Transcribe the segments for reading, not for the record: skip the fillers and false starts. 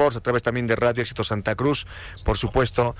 Sports, a través también de Radio Éxito Santa Cruz, por supuesto.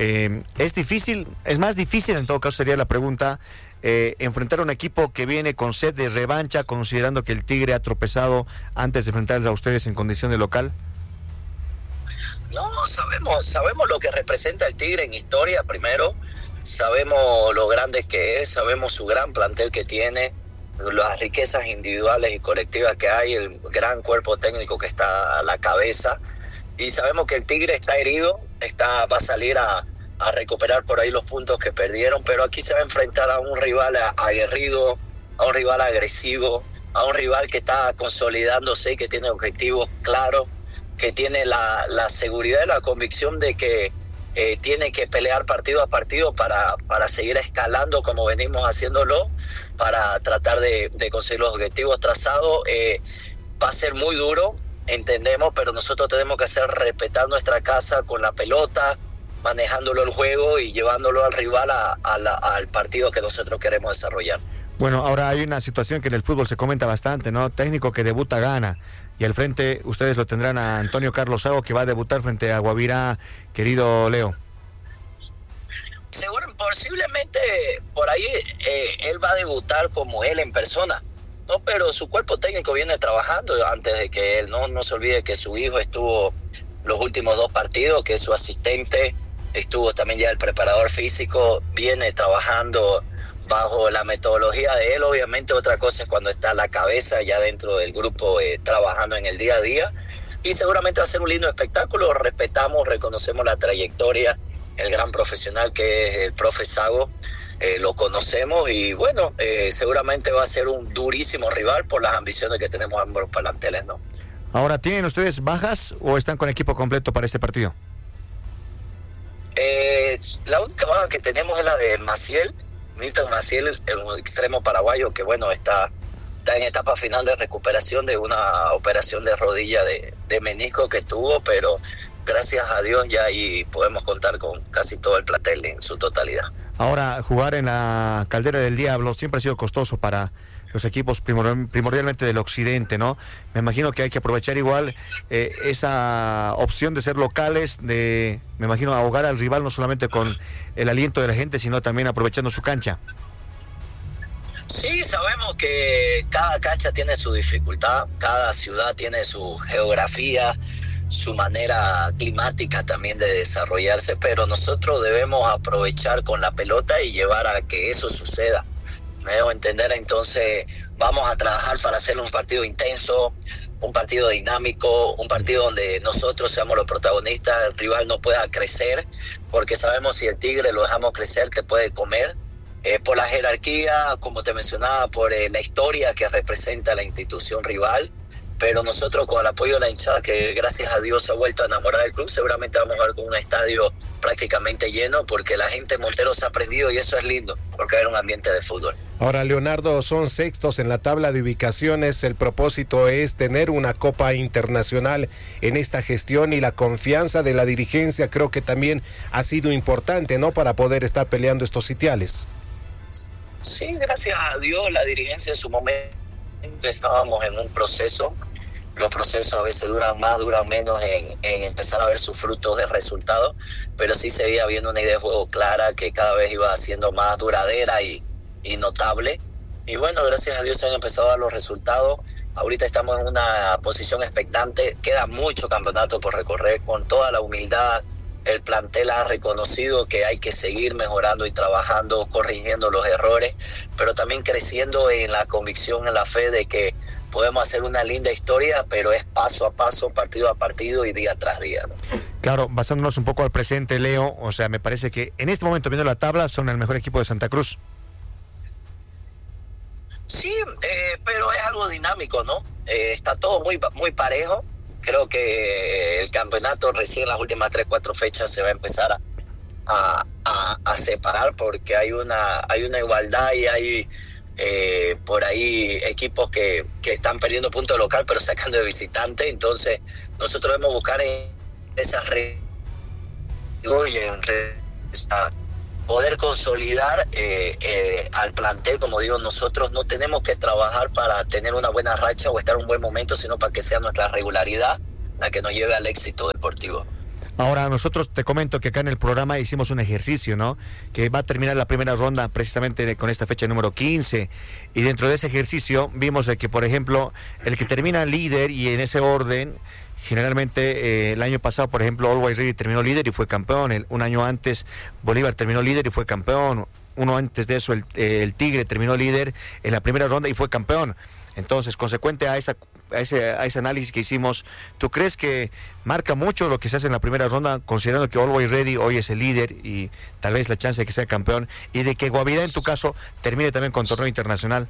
Es más difícil, en todo caso sería la pregunta, enfrentar a un equipo que viene con sed de revancha, considerando que el Tigre ha tropezado antes de enfrentarles a ustedes en condición de local. No, sabemos lo que representa el Tigre en historia, primero, sabemos lo grande que es, sabemos su gran plantel que tiene, las riquezas individuales y colectivas que hay, el gran cuerpo técnico que está a la cabeza, y sabemos que el Tigre está herido, va a salir a recuperar por ahí los puntos que perdieron, pero aquí se va a enfrentar a un rival aguerrido, a un rival agresivo, a un rival que está consolidándose y que tiene objetivos claros, que tiene la seguridad y la convicción de que tiene que pelear partido a partido para seguir escalando como venimos haciéndolo, para tratar de conseguir los objetivos trazados. Va a ser muy duro, entendemos, pero nosotros tenemos que hacer respetar nuestra casa con la pelota, manejándolo el juego y llevándolo al rival al partido que nosotros queremos desarrollar. Bueno, ahora hay una situación que en el fútbol se comenta bastante, ¿no? Técnico que debuta gana. Y al frente ustedes lo tendrán a Antonio Carlos Sago, que va a debutar frente a Guavirá, querido Leo. Seguro, posiblemente por ahí él va a debutar como él en persona, ¿no? Pero su cuerpo técnico viene trabajando antes de que él, no se olvide que su hijo estuvo los últimos 2 partidos, que es su asistente, estuvo también ya el preparador físico, viene trabajando bajo la metodología de él. Obviamente otra cosa es cuando está la cabeza ya dentro del grupo trabajando en el día a día, y seguramente va a ser un lindo espectáculo. Respetamos, reconocemos la trayectoria, el gran profesional que es el profe Sago, lo conocemos, y bueno, seguramente va a ser un durísimo rival por las ambiciones que tenemos ambos planteles, ¿no? Ahora, ¿tienen ustedes bajas o están con equipo completo para este partido? La única baja que tenemos es la de Milton Maciel, el extremo paraguayo, que bueno, está en etapa final de recuperación de una operación de rodilla de menisco que tuvo, pero gracias a Dios ya ahí podemos contar con casi todo el plantel en su totalidad. Ahora, jugar en la Caldera del Diablo siempre ha sido costoso para los equipos primordialmente del occidente, ¿no? Me imagino que hay que aprovechar igual esa opción de ser locales, me imagino ahogar al rival no solamente con el aliento de la gente, sino también aprovechando su cancha. Sí, sabemos que cada cancha tiene su dificultad, cada ciudad tiene su geografía, su manera climática también de desarrollarse, pero nosotros debemos aprovechar con la pelota y llevar a que eso suceda. Me debo entender, entonces vamos a trabajar para hacer un partido intenso, un partido dinámico, un partido donde nosotros seamos los protagonistas, el rival no pueda crecer, porque sabemos si el Tigre lo dejamos crecer, te puede comer, por la jerarquía, como te mencionaba, por la historia que representa la institución rival, pero nosotros con el apoyo de la hinchada, que gracias a Dios se ha vuelto a enamorar del club, seguramente vamos a ver con un estadio prácticamente lleno, porque la gente de Montero se ha aprendido y eso es lindo, porque hay un ambiente de fútbol. Ahora, Leonardo, son sextos en la tabla de ubicaciones, el propósito es tener una Copa Internacional en esta gestión, y la confianza de la dirigencia creo que también ha sido importante, ¿no?, para poder estar peleando estos sitiales. Sí, gracias a Dios, la dirigencia en su momento estábamos en un proceso. Los procesos a veces duran más, duran menos en empezar a ver sus frutos de resultados, pero sí seguía habiendo una idea de juego clara que cada vez iba siendo más duradera y notable. Y bueno, gracias a Dios se han empezado a dar los resultados. Ahorita estamos en una posición expectante, queda mucho campeonato por recorrer. Con toda la humildad, el plantel ha reconocido que hay que seguir mejorando y trabajando, corrigiendo los errores, pero también creciendo en la convicción, en la fe de que podemos hacer una linda historia, pero es paso a paso, partido a partido y día tras día, ¿no? Claro, basándonos un poco al presente, Leo, o sea, me parece que en este momento, viendo la tabla, son el mejor equipo de Santa Cruz. Sí, pero es algo dinámico, ¿no? Está todo muy parejo. Creo que el campeonato recién en las últimas 3-4 fechas se va a empezar a separar, porque hay una igualdad y hay por ahí equipos que están perdiendo puntos local pero sacando de visitante. Entonces nosotros debemos buscar en esas redes y en poder consolidar al plantel. Como digo, nosotros no tenemos que trabajar para tener una buena racha o estar en un buen momento, sino para que sea nuestra regularidad. la que nos lleve al éxito deportivo. Ahora, nosotros te comento que acá en el programa hicimos un ejercicio, ¿no? Que va a terminar la primera ronda precisamente con esta fecha número 15. Y dentro de ese ejercicio vimos de que, por ejemplo, el que termina líder y en ese orden, generalmente el año pasado, por ejemplo, Always Ready terminó líder y fue campeón. Un año antes, Bolívar terminó líder y fue campeón. Uno antes de eso, el Tigre terminó líder en la primera ronda y fue campeón. Entonces, consecuente a ese análisis que hicimos, ¿tú crees que marca mucho lo que se hace en la primera ronda, considerando que Always Ready hoy es el líder y tal vez la chance de que sea campeón, y de que Guavirá, en tu caso, termine también con torneo internacional?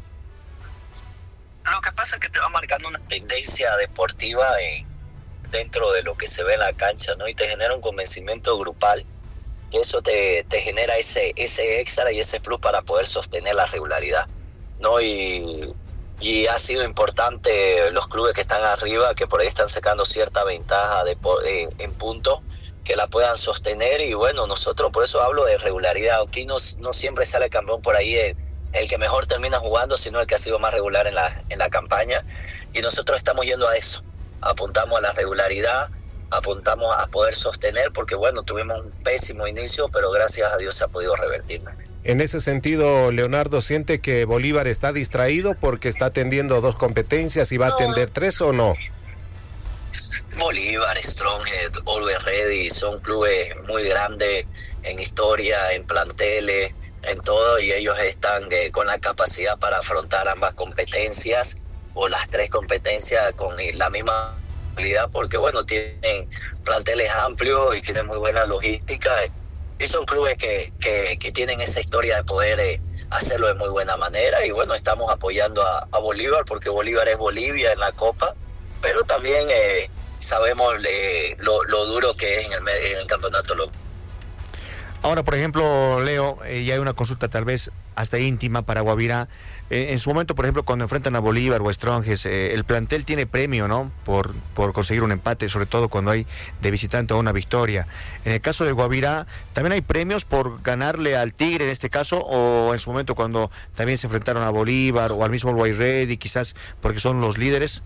Lo que pasa es que te va marcando una tendencia deportiva dentro de lo que se ve en la cancha, ¿no? Y te genera un convencimiento grupal, que eso te genera ese extra y ese plus para poder sostener la regularidad, ¿no? Y ha sido importante los clubes que están arriba, que por ahí están sacando cierta ventaja en puntos, que la puedan sostener. Y bueno, nosotros, por eso hablo de regularidad. Aquí no siempre sale campeón por ahí el que mejor termina jugando, sino el que ha sido más regular en la campaña. Y nosotros estamos yendo a eso. Apuntamos a la regularidad, apuntamos a poder sostener, porque bueno, tuvimos un pésimo inicio, pero gracias a Dios se ha podido revertir. En ese sentido, Leonardo, ¿siente que Bolívar está distraído porque está atendiendo 2 competencias y va a atender 3 o no? Bolívar, Stronghead, Always Ready son clubes muy grandes en historia, en planteles, en todo, y ellos están con la capacidad para afrontar ambas competencias o las 3 competencias con la misma habilidad, porque bueno, tienen planteles amplios y tienen muy buena logística. Y son clubes que tienen esa historia de poder hacerlo de muy buena manera. Y bueno, estamos apoyando a Bolívar, porque Bolívar es Bolivia en la Copa, pero también sabemos lo duro que es en el campeonato local. Ahora, por ejemplo, Leo, ya hay una consulta tal vez hasta íntima para Guavirá. En su momento, por ejemplo, cuando enfrentan a Bolívar o a Strongest, el plantel tiene premio, ¿no? Por conseguir un empate, sobre todo cuando hay de visitante o una victoria. En el caso de Guavirá, ¿también hay premios por ganarle al Tigre en este caso? ¿O en su momento cuando también se enfrentaron a Bolívar o al mismo Always Ready, quizás porque son los líderes?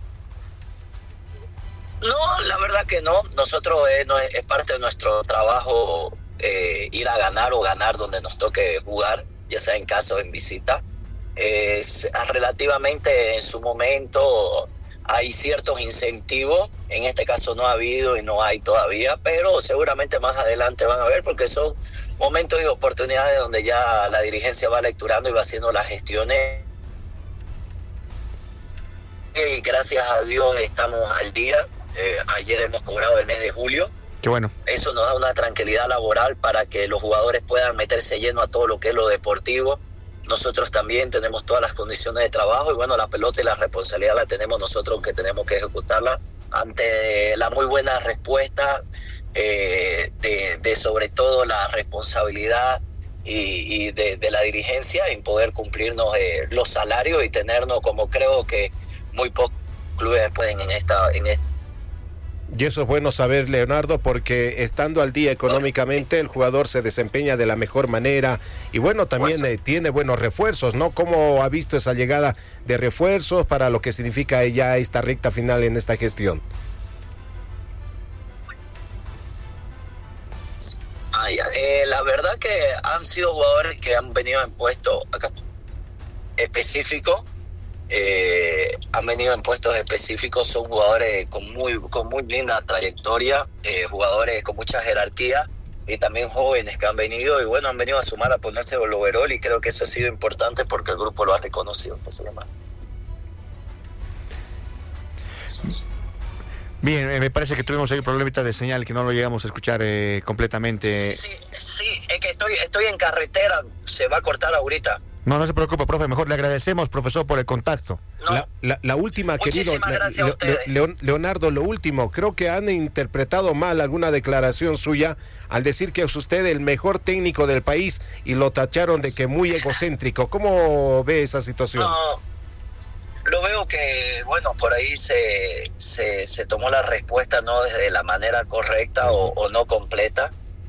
No, la verdad que no. Nosotros es parte de nuestro trabajo ir a ganar o ganar donde nos toque jugar, ya sea en casa o en visita. Relativamente en su momento hay ciertos incentivos, en este caso no ha habido y no hay todavía, pero seguramente más adelante van a haber, porque son momentos y oportunidades donde ya la dirigencia va lecturando y va haciendo las gestiones. Y gracias a Dios estamos al día. Ayer hemos cobrado el mes de julio. Qué bueno. Eso nos da una tranquilidad laboral para que los jugadores puedan meterse lleno a todo lo que es lo deportivo. Nosotros también tenemos todas las condiciones de trabajo y bueno, la pelota y la responsabilidad la tenemos nosotros, que tenemos que ejecutarla ante la muy buena respuesta de sobre todo la responsabilidad y de la dirigencia en poder cumplirnos los salarios y tenernos, como creo que muy pocos clubes pueden en esta. Y eso es bueno saber, Leonardo, porque estando al día económicamente, el jugador se desempeña de la mejor manera y bueno, también tiene buenos refuerzos, ¿no? ¿Cómo ha visto esa llegada de refuerzos para lo que significa ya esta recta final en esta gestión? La verdad que han sido jugadores que han venido en puestos acá específicos. Han venido en puestos específicos, son jugadores con muy linda trayectoria, jugadores con mucha jerarquía y también jóvenes que han venido y bueno, han venido a sumar, a ponerse el overall, y creo que eso ha sido importante porque el grupo lo ha reconocido. Bien, me parece que tuvimos ahí un problemita de señal que no lo llegamos a escuchar completamente. Sí, es que estoy en carretera, se va a cortar ahorita. No se preocupe, profe, mejor le agradecemos, profesor, por el contacto. No. La última, querido Leonardo, lo último, creo que han interpretado mal alguna declaración suya al decir que es usted el mejor técnico del país y lo tacharon de que muy egocéntrico. ¿Cómo ve esa situación? No, lo veo que, bueno, por ahí se tomó la respuesta no desde la manera correcta o no completa.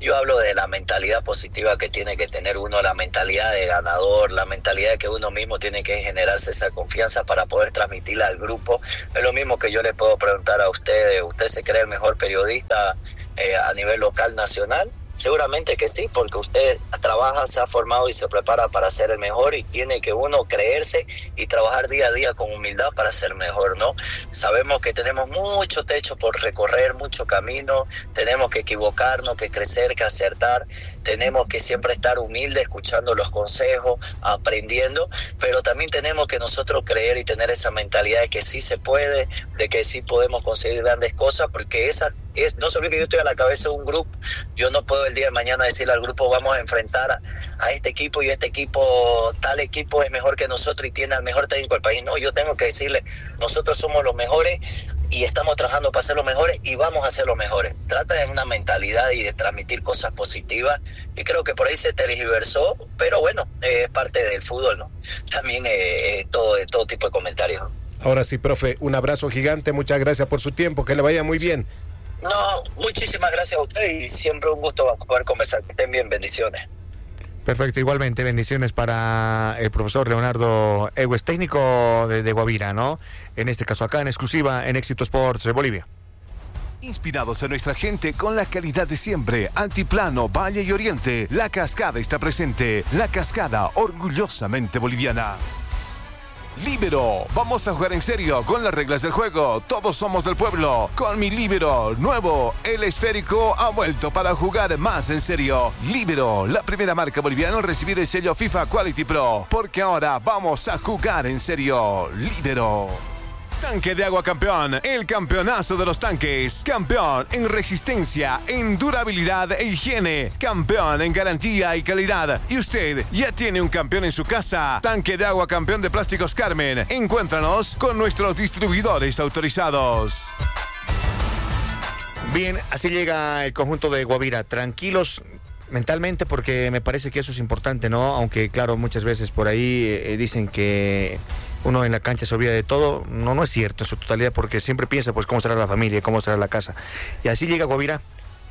Yo hablo de la mentalidad positiva que tiene que tener uno, la mentalidad de ganador, la mentalidad de que uno mismo tiene que generarse esa confianza para poder transmitirla al grupo. Es lo mismo que yo le puedo preguntar a usted. ¿Usted se cree el mejor periodista a nivel local, nacional? Seguramente que sí, porque usted trabaja, se ha formado y se prepara para ser el mejor, y tiene que uno creerse y trabajar día a día con humildad para ser mejor, ¿no? Sabemos que tenemos mucho techo por recorrer, mucho camino, tenemos que equivocarnos, que crecer, que acertar, tenemos que siempre estar humildes, escuchando los consejos, aprendiendo, pero también tenemos que nosotros creer y tener esa mentalidad de que sí se puede, de que sí podemos conseguir grandes cosas, porque no se olvide que yo estoy a la cabeza de un grupo. Yo no puedo el día de mañana decirle al grupo vamos a enfrentar a este equipo, y este equipo, tal equipo es mejor que nosotros y tiene al mejor técnico del país. No, yo tengo que decirle, nosotros somos los mejores y estamos trabajando para ser los mejores y vamos a ser los mejores. Trata de una mentalidad y de transmitir cosas positivas, y creo que por ahí se tergiversó, pero bueno, es parte del fútbol, ¿no? También todo tipo de comentarios. Ahora sí, profe, un abrazo gigante, muchas gracias por su tiempo, que le vaya muy bien. No, muchísimas gracias a usted y siempre un gusto poder conversar. Que estén bien, bendiciones. Perfecto, igualmente bendiciones para el profesor Leonardo Egues, técnico de Guavira, ¿no? En este caso acá en exclusiva en Éxito Sports de Bolivia. Inspirados en nuestra gente con la calidad de siempre, Altiplano, Valle y Oriente, La Cascada está presente. La Cascada, orgullosamente boliviana. Líbero, vamos a jugar en serio con las reglas del juego. Todos somos del pueblo. Con mi Líbero nuevo, el esférico ha vuelto para jugar más en serio. Líbero, la primera marca boliviana en recibir el sello FIFA Quality Pro, porque ahora vamos a jugar en serio. Líbero. Tanque de Agua Campeón, el campeonazo de los tanques. Campeón en resistencia, en durabilidad e higiene. Campeón en garantía y calidad. Y usted ya tiene un campeón en su casa. Tanque de Agua Campeón de Plásticos Carmen. Encuéntranos con nuestros distribuidores autorizados. Bien, así llega el conjunto de Guavira. Tranquilos mentalmente, porque me parece que eso es importante, ¿no? Aunque claro, muchas veces por ahí dicen que uno en la cancha se olvida de todo. No es cierto en su totalidad, porque siempre piensa pues cómo estará la familia, cómo estará la casa. Y así llega Guavira.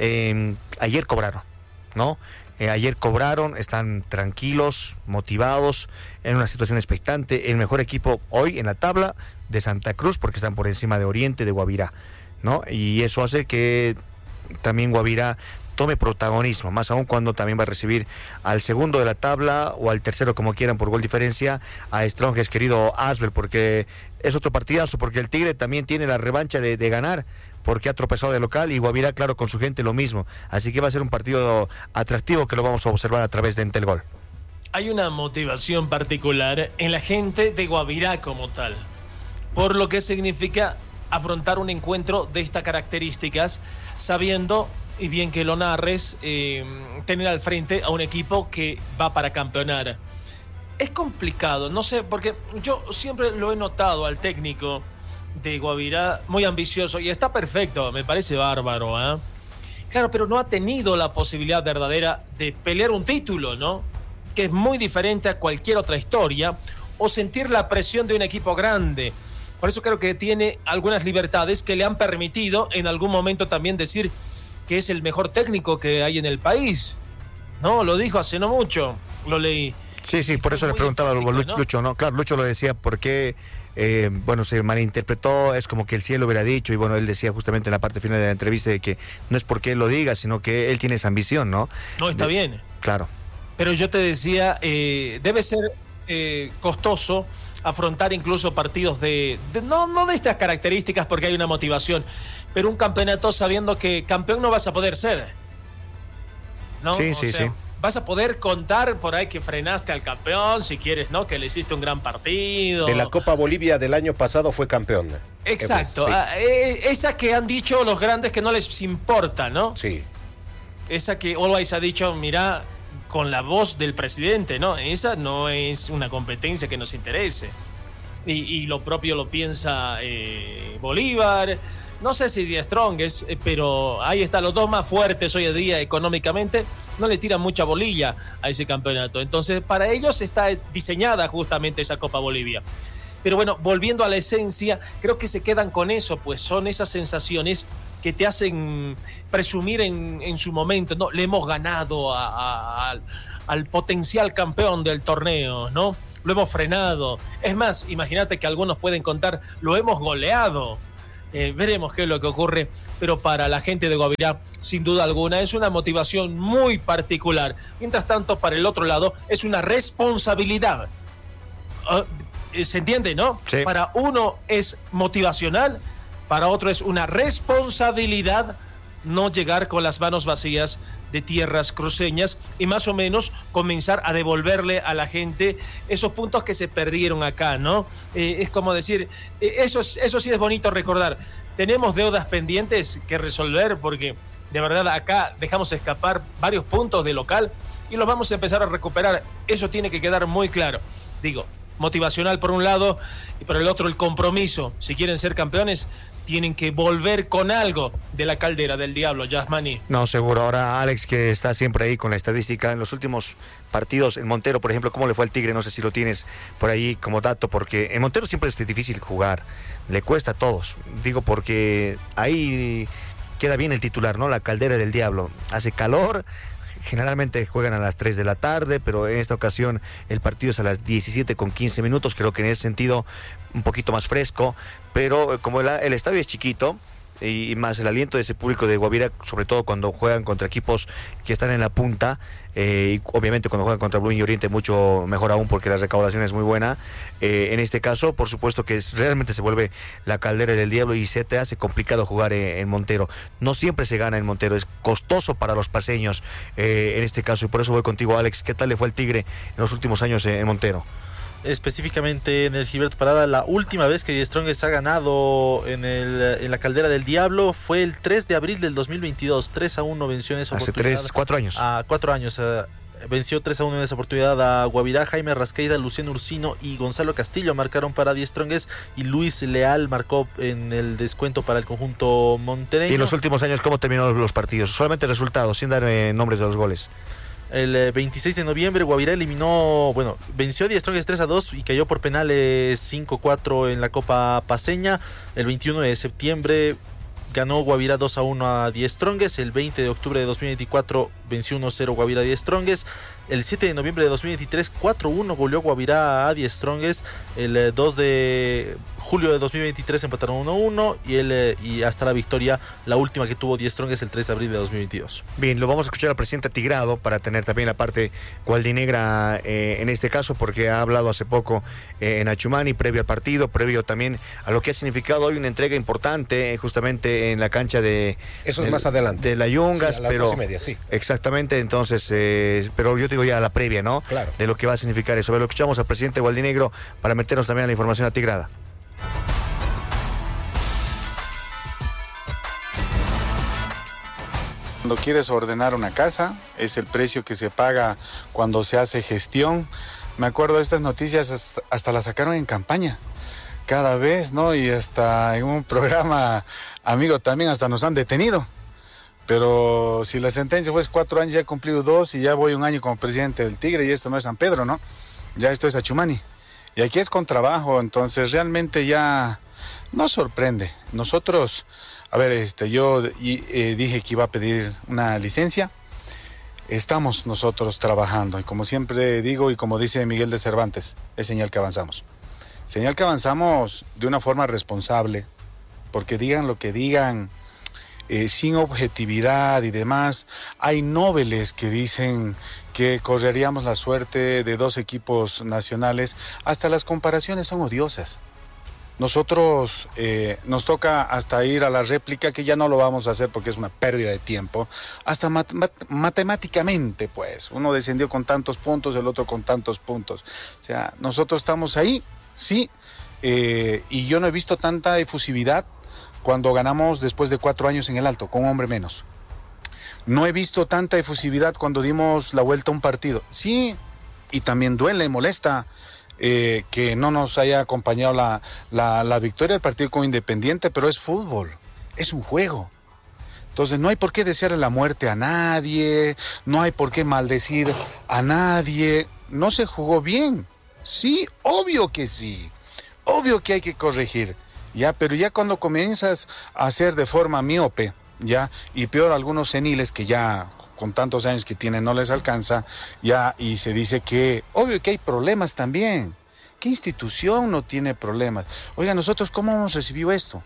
Ayer cobraron, ¿no? Ayer cobraron, están tranquilos, motivados, en una situación expectante. El mejor equipo hoy en la tabla de Santa Cruz, porque están por encima de Oriente, de Guavirá, ¿no? Y eso hace que también Guavirá tome protagonismo, más aún cuando también va a recibir al segundo de la tabla o al tercero, como quieran, por gol diferencia, a Strongest, querido Asbel, porque es otro partidazo, porque el Tigre también tiene la revancha de ganar, porque ha tropezado de local, y Guavirá, claro, con su gente lo mismo, así que va a ser un partido atractivo que lo vamos a observar a través de Entel Gol. Hay una motivación particular en la gente de Guavirá como tal, por lo que significa afrontar un encuentro de estas características, sabiendo, y bien que lo narres, tener al frente a un equipo que va para campeonar. Es complicado, no sé, porque yo siempre lo he notado al técnico de Guavirá muy ambicioso, y está perfecto, me parece bárbaro, ¿eh? Claro, pero no ha tenido la posibilidad verdadera de pelear un título, ¿no? Que es muy diferente a cualquier otra historia, o sentir la presión de un equipo grande. Por eso creo que tiene algunas libertades que le han permitido en algún momento también decir que es el mejor técnico que hay en el país. No, lo dijo hace no mucho, lo leí. Sí, por eso le preguntaba a Lucho, ¿no? Claro, Lucho lo decía porque, se malinterpretó, es como que el cielo hubiera dicho, y bueno, él decía justamente en la parte final de la entrevista de que no es porque él lo diga, sino que él tiene esa ambición, ¿no? No, está bien. Claro. Pero yo te decía, debe ser costoso afrontar incluso partidos no de estas características, porque hay una motivación, pero un campeonato sabiendo que campeón no vas a poder ser, ¿no? Sí. Vas a poder contar por ahí que frenaste al campeón, si quieres, ¿no? Que le hiciste un gran partido. De la Copa Bolivia del año pasado fue campeón. Exacto. Sí. Esa que han dicho los grandes que no les importa, ¿no? Sí. Esa que Always ha dicho, mira, con la voz del presidente, ¿no? Esa no es una competencia que nos interese. Y lo propio lo piensa Bolívar. No sé si The Strongest, pero ahí están los dos más fuertes hoy en día económicamente. No le tiran mucha bolilla a ese campeonato. Entonces, para ellos está diseñada justamente esa Copa Bolivia. Pero bueno, volviendo a la esencia, creo que se quedan con eso, pues son esas sensaciones que te hacen presumir en su momento, ¿no? Le hemos ganado al potencial campeón del torneo, ¿no? Lo hemos frenado. Es más, imagínate que algunos pueden contar, lo hemos goleado. Veremos qué es lo que ocurre, pero para la gente de Guavirá, sin duda alguna, es una motivación muy particular. Mientras tanto, para el otro lado, es una responsabilidad. ¿Se entiende, no? Sí. Para uno es motivacional, para otro es una responsabilidad no llegar con las manos vacías de tierras cruceñas y más o menos comenzar a devolverle a la gente esos puntos que se perdieron acá, ¿no? Es como decir, eso sí es bonito recordar. Tenemos deudas pendientes que resolver porque de verdad acá dejamos escapar varios puntos de local y los vamos a empezar a recuperar. Eso tiene que quedar muy claro. Digo, motivacional por un lado y por el otro el compromiso. Si quieren ser campeones, tienen que volver con algo de la caldera del diablo, Yasmani. No, seguro. Ahora Alex, que está siempre ahí con la estadística, en los últimos partidos, en Montero, por ejemplo, ¿cómo le fue al Tigre? No sé si lo tienes por ahí como dato, porque en Montero siempre es difícil jugar, le cuesta a todos. Digo, porque ahí queda bien el titular, ¿no? La caldera del diablo. Hace calor, generalmente juegan a las 3 de la tarde, pero en esta ocasión el partido es a las 17:15. Creo que en ese sentido un poquito más fresco, pero como el estadio es chiquito y más el aliento de ese público de Guavirá, sobre todo cuando juegan contra equipos que están en la punta, y obviamente cuando juegan contra Blooming y Oriente mucho mejor aún porque la recaudación es muy buena. En este caso, por supuesto que realmente se vuelve la caldera del diablo y se te hace complicado jugar en Montero. No siempre se gana en Montero, es costoso para los paseños en este caso, y por eso voy contigo, Alex. ¿Qué tal le fue al Tigre en los últimos años en Montero? Específicamente en el Gilberto Parada, la última vez que Die Strongest ha ganado en la caldera del diablo fue el 3 de abril del 2022. 3-1 venció en esa oportunidad. Hace 4 años. 4 años. Venció 3-1 en esa oportunidad a Guavirá. Jaime Rasqueida, Luciano Ursino y Gonzalo Castillo marcaron para Die Strongest y Luis Leal marcó en el descuento para el conjunto montereño. ¿Y en los últimos años cómo terminaron los partidos? Solamente resultados, sin dar nombres de los goles. El 26 de noviembre Guavirá venció a Die Strongest 3-2 y cayó por penales 5-4 en la Copa Paceña. El 21 de septiembre ganó Guavirá 2-1 a Die Strongest. El 20 de octubre de 2024 venció 1-0 Guavirá a Die Strongest. El 7 de noviembre de 2023 4-1 goleó Guavirá a Die Strongest. El 2 de julio de 2023 empataron 1-1 y hasta la victoria, la última que tuvo Die Strongest el 3 de abril de 2022. Bien, lo vamos a escuchar al presidente Tigrado para tener también la parte gualdinegra en este caso, porque ha hablado hace poco en Achumani, previo al partido, previo también a lo que ha significado hoy una entrega importante justamente en la cancha de... Eso es más adelante. De la Yungas, sí, a las pero... 2:30, sí. Exactamente, entonces, pero yo te digo ya la previa, ¿no? Claro. De lo que va a significar eso. Lo escuchamos al presidente gualdinegro para meternos también a la información atigrada. Cuando quieres ordenar una casa, es el precio que se paga cuando se hace gestión. Me acuerdo de estas noticias, hasta las sacaron en campaña, cada vez, ¿no? Y hasta en un programa, amigo, también hasta nos han detenido. Pero si la sentencia fue 4 años, ya he cumplido 2 y ya voy 1 año como presidente del Tigre, y esto no es San Pedro, ¿no? Ya esto es Achumani. Y aquí es con trabajo, entonces realmente ya nos sorprende. Nosotros... A ver, yo dije que iba a pedir una licencia. Estamos nosotros trabajando y como siempre digo y como dice Miguel de Cervantes, es señal que avanzamos. Señal que avanzamos de una forma responsable, porque digan lo que digan, sin objetividad y demás. Hay noveles que dicen que correríamos la suerte de 2 equipos nacionales. Hasta las comparaciones son odiosas. Nosotros nos toca hasta ir a la réplica, que ya no lo vamos a hacer porque es una pérdida de tiempo, hasta matemáticamente, pues. Uno descendió con tantos puntos, el otro con tantos puntos. O sea, nosotros estamos ahí, sí, y yo no he visto tanta efusividad cuando ganamos después de 4 años en el Alto, con un hombre menos. No he visto tanta efusividad cuando dimos la vuelta a un partido. Sí, y también duele, molesta. Que no nos haya acompañado la victoria del partido con Independiente, pero es fútbol, es un juego. Entonces no hay por qué desearle la muerte a nadie, no hay por qué maldecir a nadie. No se jugó bien, sí, obvio que hay que corregir, ya, pero ya cuando comienzas a hacer de forma miope, ya, y peor algunos seniles que ya con tantos años que tienen no les alcanza, ya, y se dice que, obvio que hay problemas también. ¿Qué institución no tiene problemas? Oiga, nosotros ¿cómo hemos recibido esto?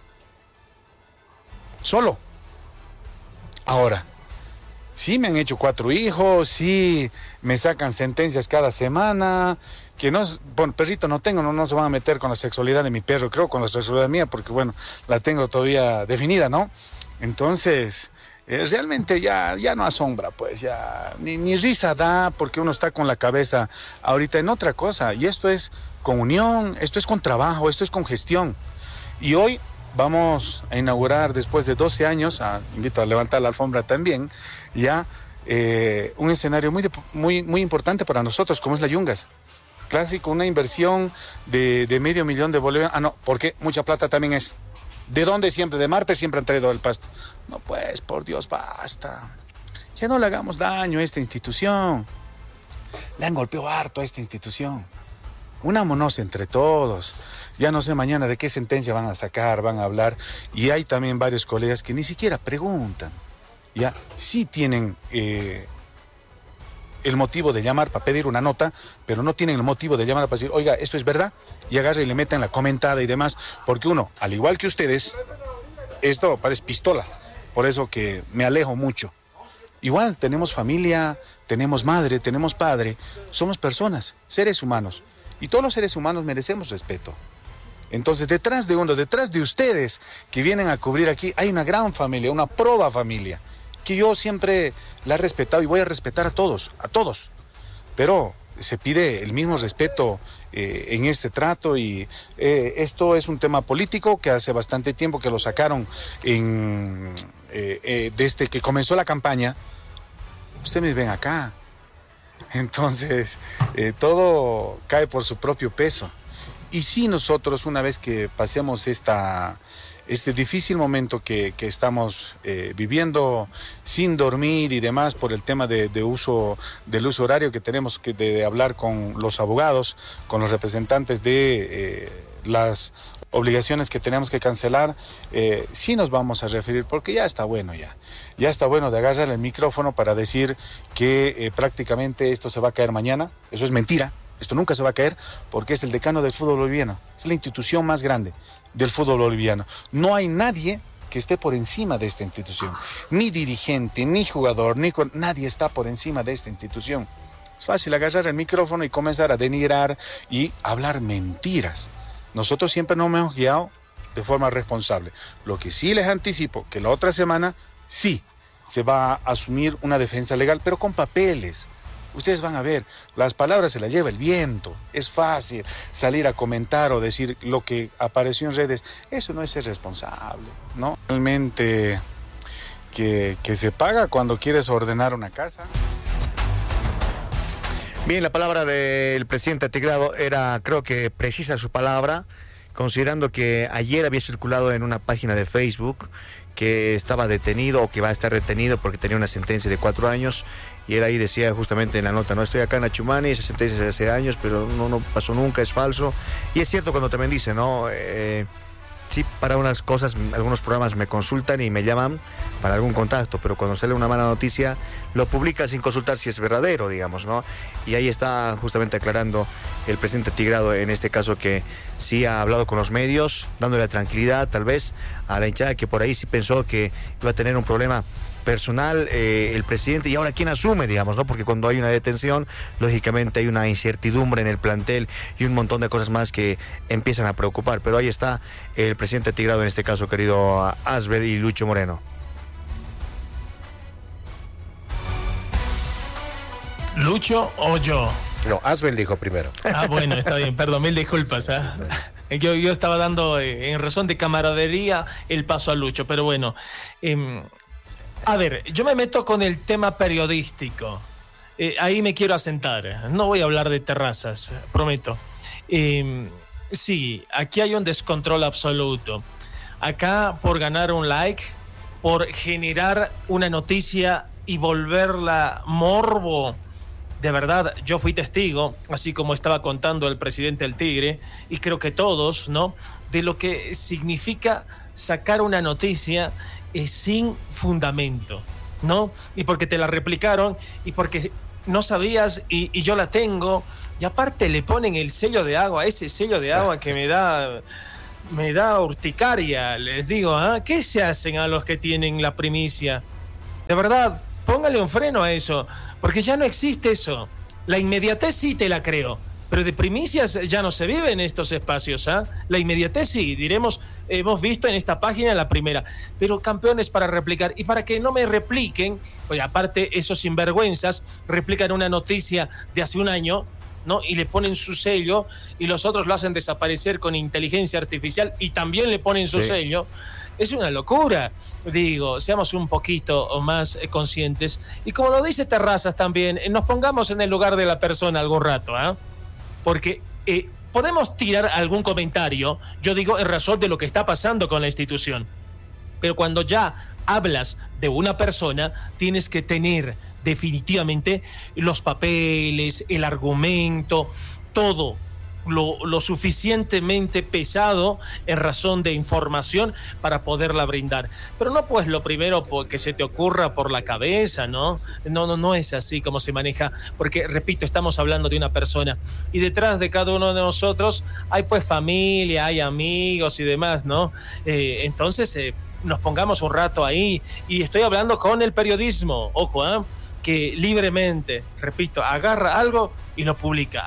Solo. Ahora, sí me han hecho 4 hijos, sí me sacan sentencias cada semana, que no, bueno, perrito no tengo, no se van a meter con la sexualidad de mi perro, creo, con la sexualidad mía, porque bueno, la tengo todavía definida, ¿no? Entonces, realmente ya no asombra, pues, ya ni risa da, porque uno está con la cabeza ahorita en otra cosa, y esto es con unión, esto es con trabajo, esto es con gestión. Y hoy vamos a inaugurar, después de 12 años, invito a levantar la alfombra también, ya un escenario muy importante para nosotros, como es la Yungas. Clásico, una inversión de $500,000 de bolivianos. No, porque mucha plata también es. ¿De dónde siempre? De Marpe siempre han traído el pasto. No, pues, por Dios, basta. Ya no le hagamos daño a esta institución. Le han golpeado harto a esta institución. Unámonos entre todos. Ya no sé mañana de qué sentencia van a sacar, van a hablar. Y hay también varios colegas que ni siquiera preguntan. Ya sí tienen el motivo de llamar para pedir una nota, pero no tienen el motivo de llamar para decir, oiga, esto es verdad, y agarre y le meten la comentada y demás, porque uno, al igual que ustedes, esto parece pistola, por eso que me alejo mucho. Igual, tenemos familia, tenemos madre, tenemos padre, somos personas, seres humanos, y todos los seres humanos merecemos respeto. Entonces, detrás de ustedes que vienen a cubrir aquí, hay una gran familia, una proba familia, que yo siempre la he respetado y voy a respetar a todos, pero se pide el mismo respeto en este trato y esto es un tema político que hace bastante tiempo que lo sacaron desde que comenzó la campaña. Ustedes me ven acá, entonces todo cae por su propio peso. Y si nosotros, una vez que pasemos este difícil momento que estamos viviendo sin dormir y demás por el tema del uso horario que tenemos de hablar con los abogados, con los representantes de las obligaciones que tenemos que cancelar, sí nos vamos a referir, porque ya está bueno ya está bueno de agarrar el micrófono para decir que prácticamente esto se va a caer mañana. Eso es mentira. Esto nunca se va a caer porque es el decano del fútbol boliviano. Es la institución más grande del fútbol boliviano. No hay nadie que esté por encima de esta institución. Ni dirigente, ni jugador, nadie está por encima de esta institución. Es fácil agarrar el micrófono y comenzar a denigrar y hablar mentiras. Nosotros siempre nos hemos guiado de forma responsable. Lo que sí les anticipo, que la otra semana sí se va a asumir una defensa legal, pero con papeles. Ustedes van a ver, las palabras se las lleva el viento. Es fácil salir a comentar o decir lo que apareció en redes. Eso no es ser responsable, ¿no? Realmente que se paga cuando quieres ordenar una casa. Bien, la palabra del presidente Atigrado era, creo que precisa su palabra, considerando que ayer había circulado en una página de Facebook que estaba detenido o que va a estar retenido porque tenía una sentencia de 4 años. Y él ahí decía justamente en la nota, no estoy acá en Achumani, esa sentencia es hace años, pero no pasó nunca, es falso. Y es cierto cuando también dice, ¿no? Sí, para unas cosas, algunos programas me consultan y me llaman para algún contacto, pero cuando sale una mala noticia, lo publica sin consultar si es verdadero, digamos, ¿no? Y ahí está justamente aclarando el presidente Atigrado en este caso que sí ha hablado con los medios, dándole la tranquilidad tal vez a la hinchada que por ahí sí pensó que iba a tener un problema personal el presidente, y ahora quién asume, digamos, ¿no? Porque cuando hay una detención, lógicamente hay una incertidumbre en el plantel y un montón de cosas más que empiezan a preocupar, pero ahí está el presidente Atigrado en este caso, querido Asbel y Lucho Moreno. ¿Lucho o yo? No, Asbel dijo primero. Bueno, está bien, perdón, mil disculpas. Yo estaba dando en razón de camaradería el paso a Lucho, pero bueno. A ver, yo me meto con el tema periodístico. Ahí me quiero asentar. No voy a hablar de terrazas, prometo. Sí, aquí hay un descontrol absoluto. Acá, por ganar un like, por generar una noticia y volverla morbo, de verdad, yo fui testigo, así como estaba contando el presidente del Tigre, y creo que todos, ¿no?, de lo que significa sacar una noticia sin fundamento, ¿no? Y porque te la replicaron, y porque no sabías, y yo la tengo, y aparte le ponen el sello de agua, ese sello de agua que me da urticaria, les digo, ¿qué se hacen a los que tienen la primicia? De verdad, póngale un freno a eso, porque ya no existe eso. La inmediatez sí te la creo, pero de primicias ya no se vive en estos espacios, La inmediatez sí, diremos, hemos visto en esta página la primera, pero campeones para replicar, y para que no me repliquen, pues aparte esos sinvergüenzas replican una noticia de hace un año, ¿no?, y le ponen su sello, y los otros lo hacen desaparecer con inteligencia artificial y también le ponen su sello. Es una locura. Digo, seamos un poquito más conscientes, y como lo dice Terrazas también, nos pongamos en el lugar de la persona algún rato, porque podemos tirar algún comentario, yo digo, en razón de lo que está pasando con la institución, pero cuando ya hablas de una persona, tienes que tener definitivamente los papeles, el argumento, todo lo suficientemente pesado en razón de información para poderla brindar. Pero no pues lo primero que se te ocurra por la cabeza, ¿no? No es así como se maneja, porque repito, estamos hablando de una persona, y detrás de cada uno de nosotros hay pues familia, hay amigos y demás, ¿no? Entonces nos pongamos un rato ahí, y estoy hablando con el periodismo, ojo, que libremente, repito, agarra algo y lo publica,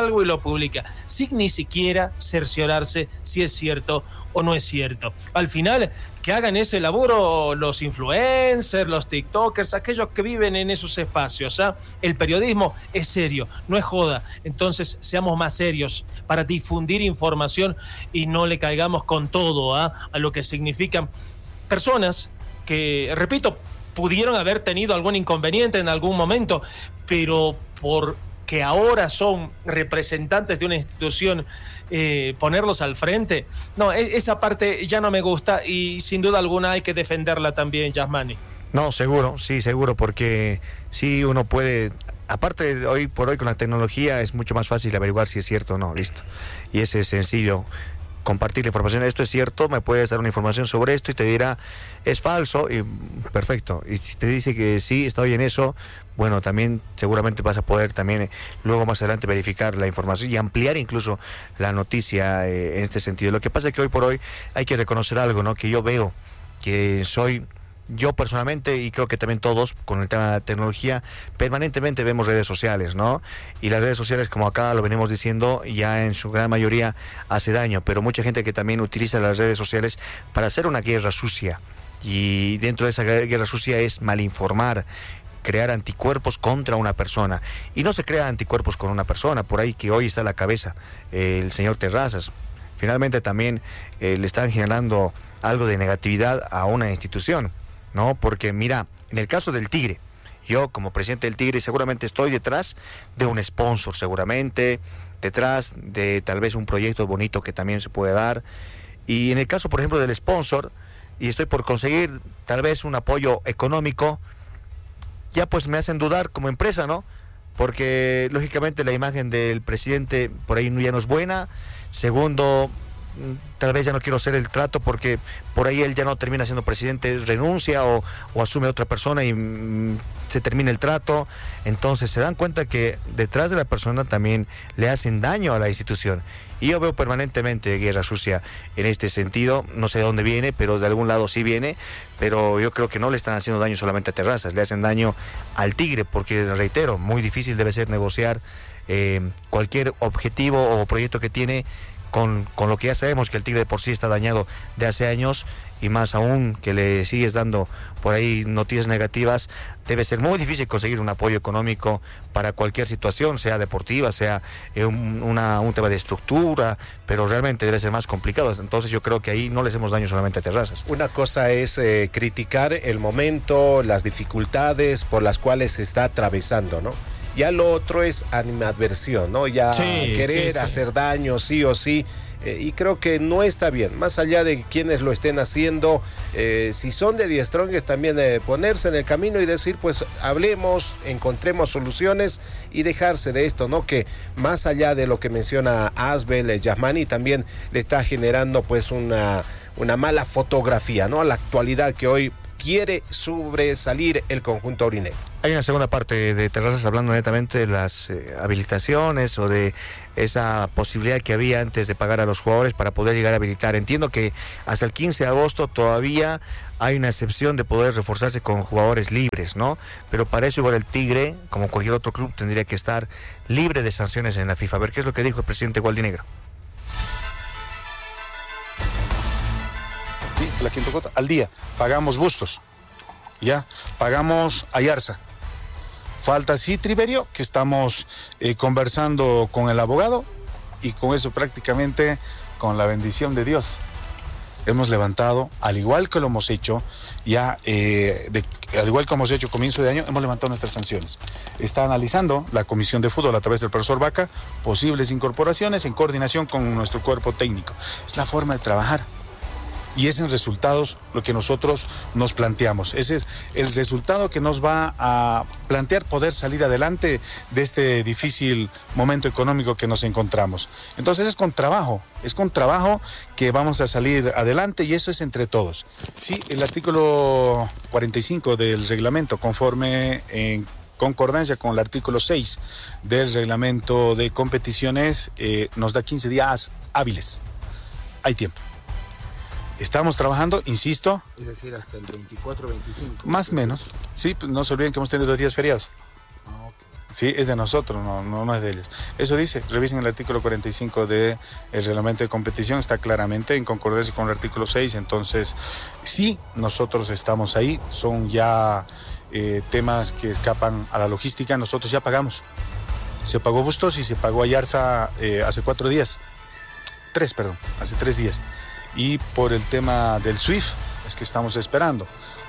sin ni siquiera cerciorarse si es cierto o no es cierto. Al final, que hagan ese laburo los influencers, los tiktokers, aquellos que viven en esos espacios, El periodismo es serio, no es joda. Entonces, seamos más serios para difundir información y no le caigamos con todo a lo que significan personas que, repito, pudieron haber tenido algún inconveniente en algún momento, pero porque ahora son representantes de una institución, ponerlos al frente, no, esa parte ya no me gusta, y sin duda alguna hay que defenderla también, Yasmani. No, seguro, porque sí uno puede, aparte hoy por hoy con la tecnología es mucho más fácil averiguar si es cierto o no, listo, y ese es sencillo. Compartir la información, esto es cierto, me puedes dar una información sobre esto, y te dirá, es falso, y perfecto. Y si te dice que sí, estoy en eso, bueno, también seguramente vas a poder también luego más adelante verificar la información y ampliar incluso la noticia en este sentido. Lo que pasa es que hoy por hoy hay que reconocer algo, ¿no? Que yo veo que yo personalmente, y creo que también todos con el tema de la tecnología, permanentemente vemos redes sociales, ¿no? Y las redes sociales, como acá lo venimos diciendo, ya en su gran mayoría hace daño, pero mucha gente que también utiliza las redes sociales para hacer una guerra sucia, y dentro de esa guerra sucia es malinformar, crear anticuerpos contra una persona, y no se crea anticuerpos con una persona, por ahí que hoy está a la cabeza el señor Terrazas. Finalmente también le están generando algo de negatividad a una institución, ¿no? Porque mira, en el caso del Tigre, yo como presidente del Tigre seguramente estoy detrás de un sponsor, seguramente detrás de tal vez un proyecto bonito que también se puede dar, y en el caso por ejemplo del sponsor, y estoy por conseguir tal vez un apoyo económico, ya pues me hacen dudar como empresa, ¿no? Porque lógicamente la imagen del presidente por ahí ya no es buena. Segundo, tal vez ya no quiero hacer el trato porque por ahí él ya no termina siendo presidente, renuncia o asume otra persona y se termina el trato. Entonces se dan cuenta que detrás de la persona también le hacen daño a la institución. Y yo veo permanentemente guerra sucia en este sentido. No sé de dónde viene, pero de algún lado sí viene. Pero yo creo que no le están haciendo daño solamente a Terrazas, le hacen daño al Tigre, porque reitero, muy difícil debe ser negociar cualquier objetivo o proyecto que tiene con lo que ya sabemos que el Tigre de por sí está dañado de hace años, y más aún que le sigues dando por ahí noticias negativas. Debe ser muy difícil conseguir un apoyo económico para cualquier situación, sea deportiva, sea un tema de estructura, pero realmente debe ser más complicado. Entonces yo creo que ahí no le hacemos daño solamente a Terrazas. Una cosa es criticar el momento, las dificultades por las cuales se está atravesando, ¿no? Ya lo otro es animadversión, ¿no? Ya querer hacer daño sí o sí. y creo que no está bien, más allá de quienes lo estén haciendo, si son de Die Strongest también ponerse en el camino y decir, pues hablemos, encontremos soluciones y dejarse de esto, ¿no? Que más allá de lo que menciona Asbel, Yasmani también le está generando pues una mala fotografía, ¿no? A la actualidad que hoy quiere sobresalir el conjunto aurinegro. Hay una segunda parte de Terrazas hablando netamente de las habilitaciones o de esa posibilidad que había antes de pagar a los jugadores para poder llegar a habilitar. Entiendo que hasta el 15 de agosto todavía hay una excepción de poder reforzarse con jugadores libres, ¿no? Pero para eso igual el Tigre, como cualquier otro club, tendría que estar libre de sanciones en la FIFA. A ver qué es lo que dijo el presidente Gualdinegro. Sí, la quinta cuota al día. Pagamos Bustos, ya. Pagamos Ayarza. Falta sí Triverio, que estamos conversando con el abogado y con eso prácticamente, con la bendición de Dios, hemos levantado, al igual que lo hemos hecho ya, al igual que hemos hecho comienzo de año, hemos levantado nuestras sanciones. Está analizando la Comisión de Fútbol a través del profesor Vaca posibles incorporaciones en coordinación con nuestro cuerpo técnico. Es la forma de trabajar. Y ese es el resultado lo que nosotros nos planteamos. Ese es el resultado que nos va a plantear poder salir adelante de este difícil momento económico que nos encontramos. Entonces es con trabajo que vamos a salir adelante y eso es entre todos. Sí, el artículo 45 del reglamento, conforme en concordancia con el artículo 6 del reglamento de competiciones, nos da 15 días hábiles. Hay tiempo. Estamos trabajando, insisto. Es decir, hasta el 24, 25. Más o menos. Sí, pues no se olviden que hemos tenido 2 días feriados. Okay. Sí, es de nosotros, no es de ellos. Eso dice, revisen el artículo 45 del reglamento de competición, está claramente en concordancia con el artículo 6. Entonces, sí, nosotros estamos ahí. Son ya temas que escapan a la logística. Nosotros ya pagamos. Se pagó Bustos y se pagó Ayarza hace 4 días. 3, perdón, hace 3 días. Y por el tema del SWIFT es que estamos esperando.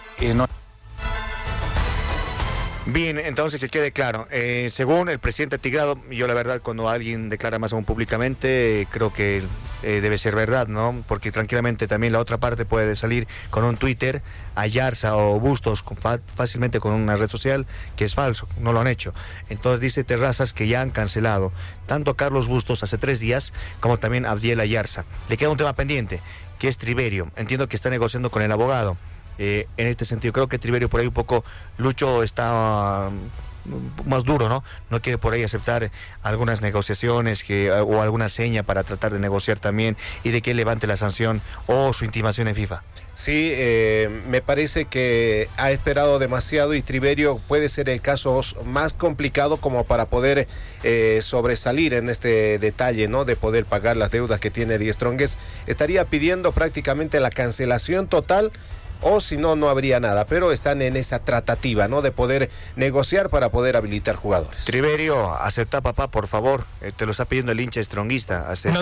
Bien, entonces que quede claro, según el presidente Tigrado, yo la verdad cuando alguien declara más aún públicamente, creo que debe ser verdad, ¿no? Porque tranquilamente también la otra parte puede salir con un Twitter, Ayarza o Bustos fácilmente con una red social, que es falso, no lo han hecho. Entonces dice Terrazas que ya han cancelado tanto a Carlos Bustos hace 3 días, como también a Abdiel Ayarza. Le queda un tema pendiente, que es Triverio. Entiendo que está negociando con el abogado. En este sentido, creo que Triverio por ahí un poco, Lucho está más duro, ¿no? No quiere por ahí aceptar algunas negociaciones o alguna seña para tratar de negociar también y de que levante la sanción o su intimación en FIFA. Sí, me parece que ha esperado demasiado y Triverio puede ser el caso más complicado como para poder sobresalir en este detalle, ¿no? De poder pagar las deudas que tiene Die Strongest. Estaría pidiendo prácticamente la cancelación total, o si no, no habría nada, pero están en esa tratativa, ¿no? De poder negociar para poder habilitar jugadores. Triverio, acepta, papá, por favor, te lo está pidiendo el hincha stronguista. Acepta.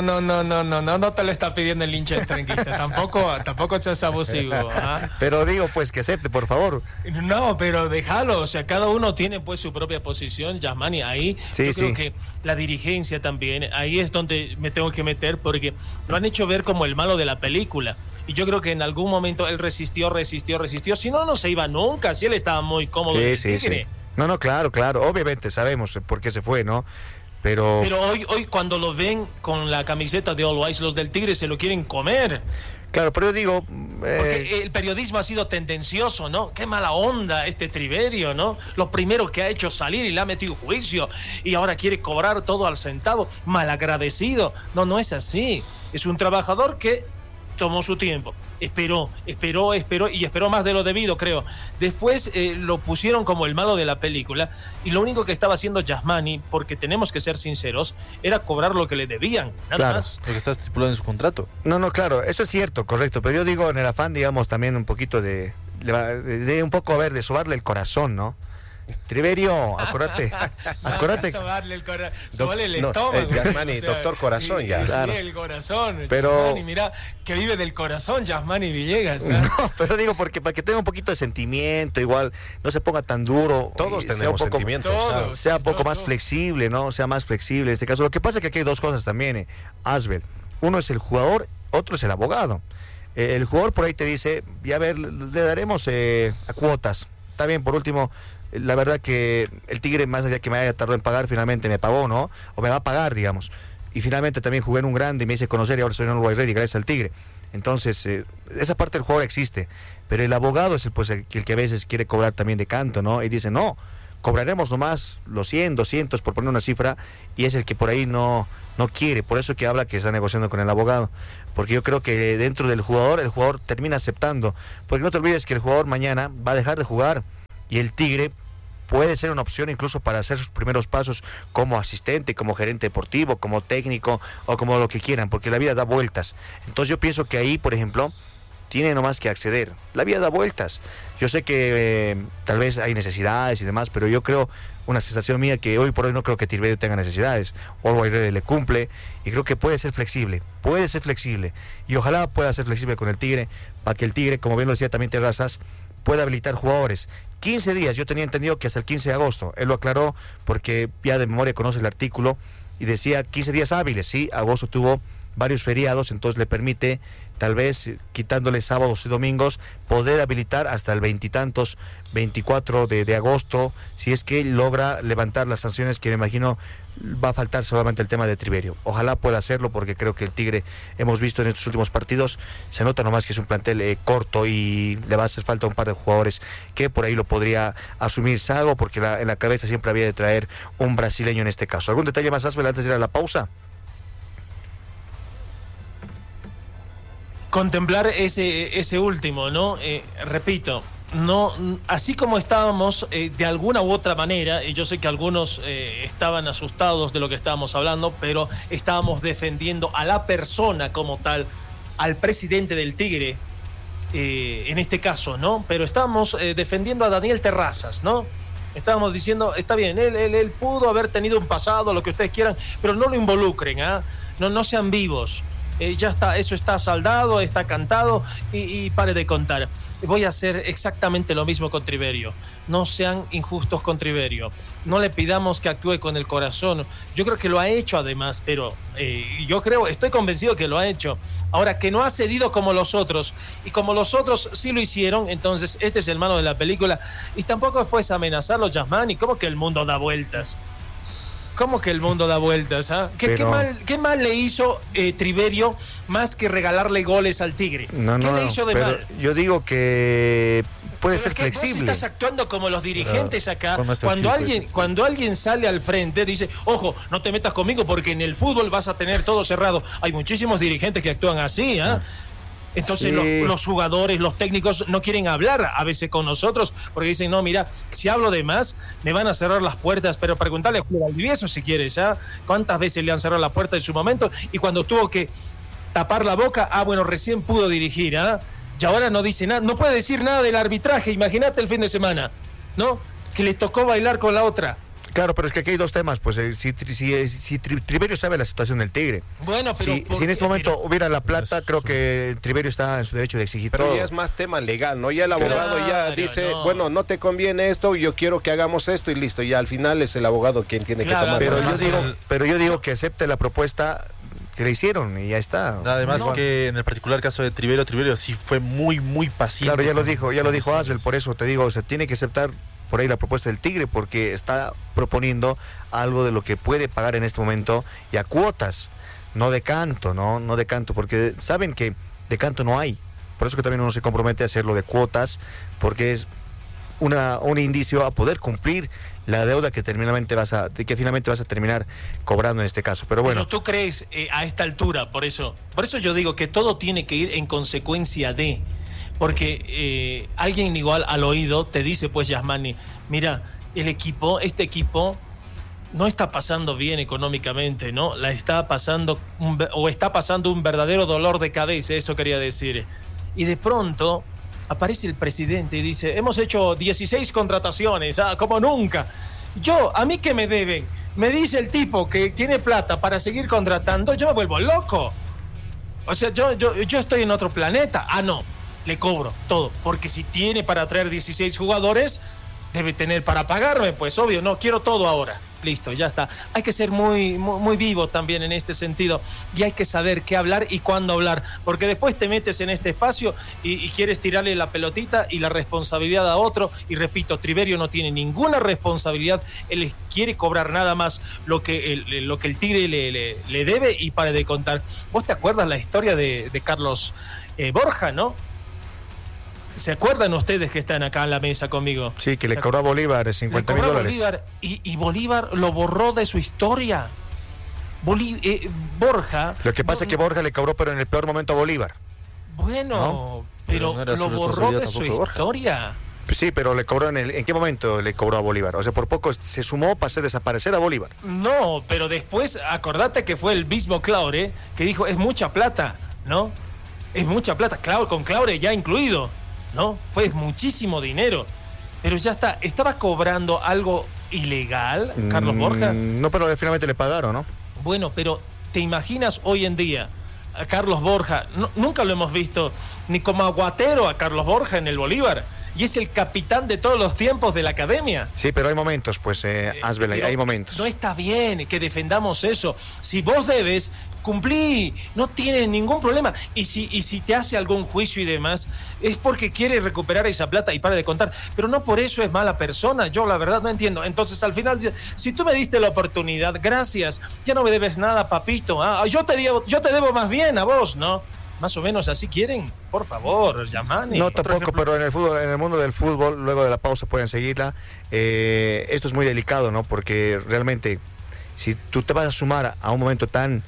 No te lo está pidiendo el hincha stronguista, tampoco seas abusivo, ¿ah? Pero digo, pues, que acepte, por favor. No, pero déjalo, o sea, cada uno tiene pues su propia posición, Yasmani, ahí sí, yo creo sí. que la dirigencia también, ahí es donde me tengo que meter, porque lo han hecho ver como el malo de la película. Y yo creo que en algún momento él resistió. Si no, no se iba nunca. Si él estaba muy cómodo en el Tigre. Sí. No, claro. Obviamente sabemos por qué se fue, ¿no? Pero hoy cuando lo ven con la camiseta de All Whites, los del Tigre se lo quieren comer. Claro, pero yo digo... Porque el periodismo ha sido tendencioso, ¿no? Qué mala onda este Triverio, ¿no? Lo primero que ha hecho salir y le ha metido juicio y ahora quiere cobrar todo al centavo. Malagradecido. No es así. Es un trabajador que tomó su tiempo, esperó y esperó más de lo debido, creo. Después lo pusieron como el malo de la película y lo único que estaba haciendo Yasmani, porque tenemos que ser sinceros, era cobrar lo que le debían, nada más. Lo que está estipulado en su contrato. No, claro, eso es cierto, correcto, pero yo digo en el afán, digamos, también un poquito de un poco, a ver, de sobarle el corazón, ¿no? Triverio, acuérdate. Sobarle el corazón, sobarle el estómago. Yasmani, doctor corazón ya. Claro. Sí, el corazón. Pero Yasmani, mira, que vive del corazón, Yasmani Villegas. No, pero digo, porque para que tenga un poquito de sentimiento, igual, no se ponga tan duro. Todos tenemos sentimientos. Sea un poco más flexible, ¿no? Sea más flexible en este caso. Lo que pasa es que aquí hay 2 cosas también, Asbel. uno es el jugador, otro es el abogado. El jugador por ahí te dice, ya a ver, le daremos a cuotas. Está bien, por último, la verdad que el Tigre, más allá que me haya tardado en pagar, finalmente me pagó, ¿no? O me va a pagar, digamos. Y finalmente también jugué en un grande y me hice conocer y ahora soy en Uruguay Ready gracias al Tigre. Entonces, esa parte del jugador existe. Pero el abogado es el que a veces quiere cobrar también de canto, ¿no? Y dice, no, cobraremos nomás los 100, 200 por poner una cifra, y es el que por ahí no quiere. Por eso que habla que está negociando con el abogado. Porque yo creo que dentro del jugador, el jugador termina aceptando. Porque no te olvides que el jugador mañana va a dejar de jugar y el Tigre puede ser una opción incluso para hacer sus primeros pasos como asistente, como gerente deportivo, como técnico o como lo que quieran, porque la vida da vueltas. Entonces yo pienso que ahí, por ejemplo, tiene nomás que acceder. La vida da vueltas. Yo sé que tal vez hay necesidades y demás, pero yo creo, una sensación mía, que hoy por hoy no creo que Tiberio tenga necesidades. Uruguay Ready le cumple y creo que puede ser flexible. Y ojalá pueda ser flexible con el Tigre, para que el Tigre, como bien lo decía también Terrazas, pueda habilitar jugadores. 15 días, yo tenía entendido que hasta el 15 de agosto. Él lo aclaró porque ya de memoria conoce el artículo y decía 15 días hábiles. Sí, agosto tuvo varios feriados, entonces le permite, tal vez quitándole sábados y domingos, poder habilitar hasta el 24 de agosto, si es que logra levantar las sanciones, que me imagino va a faltar solamente el tema de Tiberio. Ojalá pueda hacerlo, porque creo que el Tigre, hemos visto en estos últimos partidos, se nota nomás que es un plantel corto y le va a hacer falta un par de jugadores que por ahí lo podría asumir Sago, porque en la cabeza siempre había de traer un brasileño en este caso. ¿Algún detalle más, Asbel, antes de ir a la pausa? Contemplar ese último, ¿no? Repito, no, así como estábamos de alguna u otra manera, y yo sé que algunos estaban asustados de lo que estábamos hablando, pero estábamos defendiendo a la persona como tal, al presidente del Tigre, en este caso, ¿no? Pero estábamos defendiendo a Daniel Terrazas, ¿no? Estábamos diciendo, está bien, él pudo haber tenido un pasado, lo que ustedes quieran, pero no lo involucren, ¿ah? No sean vivos. Ya está, eso está saldado, está cantado y pare de contar. Voy a hacer exactamente lo mismo con Tiberio. No sean injustos con Tiberio. No le pidamos que actúe con el corazón. Yo creo que lo ha hecho además, pero estoy convencido que lo ha hecho. Ahora, que no ha cedido como los otros, y como los otros sí lo hicieron, entonces este es el malo de la película. Y tampoco después amenazarlo, Yasmani. ¿Cómo que el mundo da vueltas? ¿Cómo que el mundo da vueltas? ¿Ah? ¿Qué mal le hizo Tiberio más que regalarle goles al Tigre? ¿Qué le hizo de mal? Yo digo que puede ser flexible. Vos estás actuando como los dirigentes acá. Cuando alguien sale al frente, dice, ojo, no te metas conmigo porque en el fútbol vas a tener todo cerrado. Hay muchísimos dirigentes que actúan así, ¿ah? Entonces sí. los jugadores, los técnicos no quieren hablar a veces con nosotros porque dicen, no, mira, si hablo de más me van a cerrar las puertas, pero preguntarle a Julio Valdivieso si quieres, ¿ya? ¿Cuántas veces le han cerrado la puerta en su momento? Y cuando tuvo que tapar la boca, bueno, recién pudo dirigir, ¿ah? Y ahora no dice nada, no puede decir nada del arbitraje, imagínate el fin de semana, ¿no? Que le tocó bailar con la otra. Claro, pero es que aquí hay dos temas, pues si Tiberio sabe la situación del Tigre. Bueno, pero si en este momento hubiera la plata, creo que Tiberio está en su derecho de exigir pero todo. Ya es más tema legal, ¿no? Ya el abogado ya dice, bueno, no te conviene esto, yo quiero que hagamos esto y listo. Ya al final es el abogado quien tiene que tomar. Pero yo digo que acepte la propuesta que le hicieron y ya está. Además que en el particular caso de Tiberio sí fue muy, muy paciente. Claro, ya lo dijo Asbel, por eso te digo, se tiene que aceptar por ahí la propuesta del Tigre, porque está proponiendo algo de lo que puede pagar en este momento y a cuotas, no de canto, no de canto, porque saben que de canto no hay. Por eso que también uno se compromete a hacerlo de cuotas, porque es un indicio a poder cumplir la deuda que finalmente vas a terminar cobrando en este caso. Pero bueno. Pero tú crees a esta altura, por eso yo digo que todo tiene que ir en consecuencia de. Porque alguien igual al oído te dice, pues, Yasmani, mira, este equipo no está pasando bien económicamente, ¿no? Está pasando un verdadero dolor de cabeza, eso quería decir. Y de pronto aparece el presidente y dice, hemos hecho 16 contrataciones, como nunca. A mí que me deben, me dice el tipo que tiene plata para seguir contratando, yo me vuelvo loco. O sea, yo estoy en otro planeta. No. Le cobro todo, porque si tiene para traer 16 jugadores, debe tener para pagarme, pues obvio, no, quiero todo ahora, listo, ya está. Hay que ser muy vivo también en este sentido y hay que saber qué hablar y cuándo hablar, porque después te metes en este espacio y quieres tirarle la pelotita y la responsabilidad a otro, y repito, Triverio no tiene ninguna responsabilidad, él quiere cobrar nada más lo que el Tigre le debe y pare de contar. ¿Vos te acuerdas la historia de Carlos Borja, no? ¿Se acuerdan ustedes que están acá en la mesa conmigo? Sí, que le cobró a Bolívar $50,000. Y Bolívar lo borró de su historia. Borja... Lo que pasa es que Borja le cobró, pero en el peor momento a Bolívar. Bueno, ¿no? pero no era lo su borró de responsabilidad su tampoco, historia. Sí, pero le cobró ¿en qué momento le cobró a Bolívar? O sea, por poco se sumó para hacer desaparecer a Bolívar. No, pero después, acordate que fue el mismo Claure que dijo, es mucha plata, ¿no? Es mucha plata, con Claure ya incluido, ¿no? Fue muchísimo dinero. Pero ya está, ¿estaba cobrando algo ilegal, Carlos Borja? No, pero finalmente le pagaron, ¿no? Bueno, pero ¿te imaginas hoy en día a Carlos Borja? Nunca lo hemos visto ni como aguatero a Carlos Borja en el Bolívar. Y es el capitán de todos los tiempos de la academia. Sí, pero hay momentos, pues, Asbel, hay momentos. No está bien que defendamos eso. Si vos debes, cumplí, no tienes ningún problema. Y si te hace algún juicio y demás, es porque quiere recuperar esa plata y para de contar. Pero no por eso es mala persona. Yo la verdad no entiendo. Entonces al final, si tú me diste la oportunidad, gracias. Ya no me debes nada, papito. Yo te debo más bien a vos, ¿no? Más o menos así quieren, por favor, Yamani. No, tampoco, pero en el fútbol, en el mundo del fútbol, luego de la pausa pueden seguirla. Esto es muy delicado, ¿no? Porque realmente, si tú te vas a sumar a un momento tan,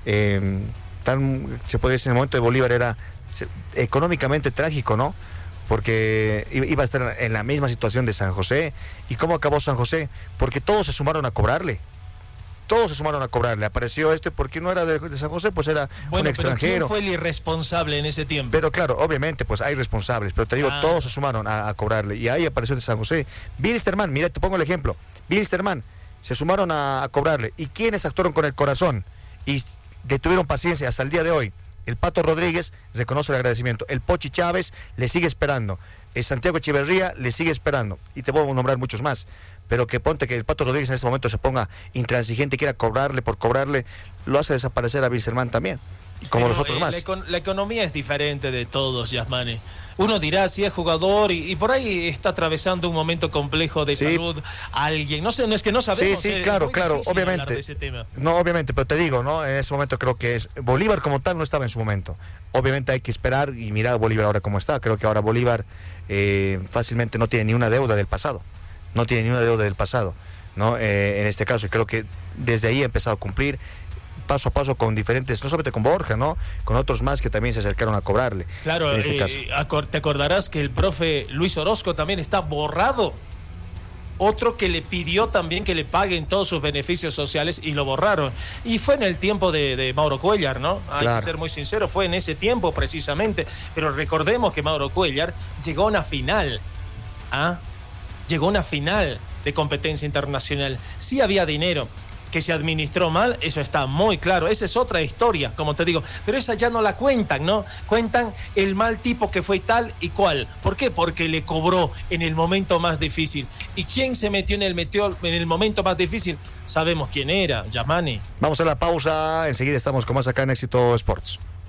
se puede decir, en el momento de Bolívar era económicamente trágico, ¿no? Porque iba a estar en la misma situación de San José. ¿Y cómo acabó San José? Porque todos se sumaron a cobrarle. Todos se sumaron a cobrarle. Apareció porque no era de San José, pues era un extranjero. Pero ¿quién fue el irresponsable en ese tiempo? Pero claro, obviamente, pues hay responsables. Pero te digo, todos se sumaron a cobrarle. Y ahí apareció de San José. Bilsterman, mira, te pongo el ejemplo. Bilsterman, se sumaron a cobrarle. ¿Y quiénes actuaron con el corazón? Y que tuvieron paciencia hasta el día de hoy. El Pato Rodríguez reconoce el agradecimiento. El Pochi Chávez le sigue esperando. El Santiago Echeverría le sigue esperando. Y te puedo nombrar muchos más. Pero que ponte que el Pato Rodríguez en ese momento se ponga intransigente y quiera cobrarle por cobrarle, lo hace desaparecer a Bilsterman también, como los otros más. La economía es diferente de todos, Yasmani. Uno dirá si es jugador y por ahí está atravesando un momento complejo de salud alguien. No sé, no es que no sabemos. Sí, claro, obviamente. De ese tema. No, obviamente, pero te digo, ¿no? En ese momento creo que Bolívar como tal no estaba en su momento. Obviamente hay que esperar y mirar a Bolívar ahora cómo está. Creo que ahora Bolívar fácilmente no tiene ni una deuda del pasado. No tiene ni una deuda del pasado, ¿no? En este caso, y creo que desde ahí ha empezado a cumplir paso a paso con diferentes, no solamente con Borja, ¿no? Con otros más que también se acercaron a cobrarle. Claro, en este caso. Te acordarás que el profe Luis Orozco también está borrado. Otro que le pidió también que le paguen todos sus beneficios sociales y lo borraron. Y fue en el tiempo de Mauro Cuéllar, ¿no? Hay que ser muy sincero, fue en ese tiempo precisamente. Pero recordemos que Mauro Cuéllar llegó a una final, llegó a una final de competencia internacional. Sí había dinero que se administró mal, eso está muy claro. Esa es otra historia, como te digo. Pero esa ya no la cuentan, ¿no? Cuentan el mal tipo que fue tal y cual. ¿Por qué? Porque le cobró en el momento más difícil. ¿Y quién se metió en el momento más difícil? Sabemos quién era, Yamani. Vamos a la pausa, enseguida estamos con más acá en Éxito Sports.